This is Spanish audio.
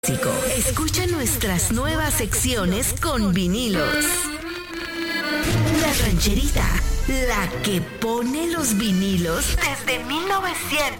Escucha nuestras nuevas secciones con vinilos. La rancherita, la que pone los vinilos desde 1900.